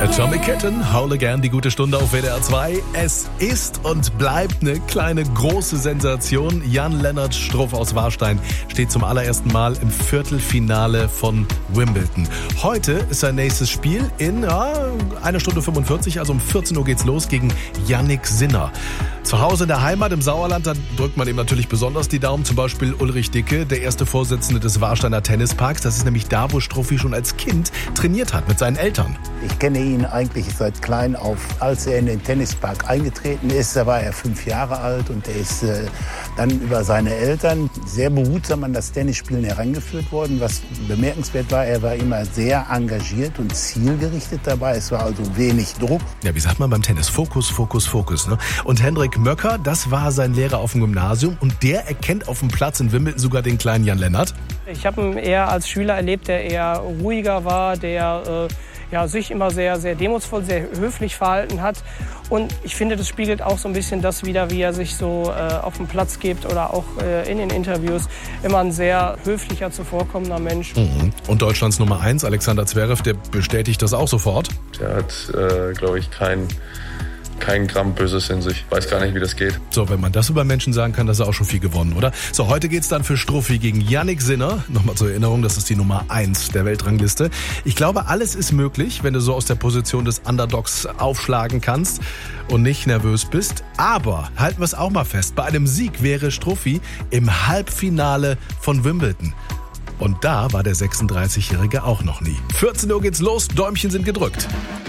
Atomic Kitten, Howl Again, die gute Stunde auf WDR 2. Es ist und bleibt eine kleine große Sensation. Jan-Lennart Struff aus Warstein steht zum allerersten Mal im Viertelfinale von Wimbledon. Heute ist sein nächstes Spiel in 1 Stunde 45, also um 14 Uhr geht's los gegen Jannik Sinner. Zu Hause in der Heimat im Sauerland, da drückt man ihm natürlich besonders die Daumen. Zum Beispiel Ulrich Dicke, der erste Vorsitzende des Warsteiner Tennisparks. Das ist nämlich da, wo Struffi schon als Kind trainiert hat mit seinen Eltern. Ich kenne ihn eigentlich seit klein auf. Als er in den Tennispark eingetreten ist, da war er 5 Jahre alt und er ist dann über seine Eltern sehr behutsam an das Tennisspielen herangeführt worden. Was bemerkenswert war, er war immer sehr engagiert und zielgerichtet dabei. Es war also wenig Druck. Ja, wie sagt man beim Tennis? Fokus, Fokus, Fokus. Ne? Und Hendrik Möcker, das war sein Lehrer auf dem Gymnasium und der erkennt auf dem Platz in Wimbledon sogar den kleinen Jan-Lennart. Ich habe ihn eher als Schüler erlebt, der eher ruhiger war, der sich immer sehr, sehr demutsvoll, sehr höflich verhalten hat. Und ich finde, das spiegelt auch so ein bisschen das wider, wie er sich so auf dem Platz gibt oder auch in den Interviews. Immer ein sehr höflicher, zuvorkommender Mensch. Mhm. Und Deutschlands Nummer 1, Alexander Zverev, der bestätigt das auch sofort. Der hat, glaube ich, kein Gramm Böses in sich. Weiß gar nicht, wie das geht. So, wenn man das über Menschen sagen kann, das ist auch schon viel gewonnen, oder? So, heute geht's dann für Struffi gegen Jannik Sinner. Nochmal zur Erinnerung, das ist die Nummer 1 der Weltrangliste. Ich glaube, alles ist möglich, wenn du so aus der Position des Underdogs aufschlagen kannst und nicht nervös bist. Aber halten wir es auch mal fest, bei einem Sieg wäre Struffi im Halbfinale von Wimbledon. Und da war der 36-Jährige auch noch nie. 14 Uhr geht's los, Däumchen sind gedrückt.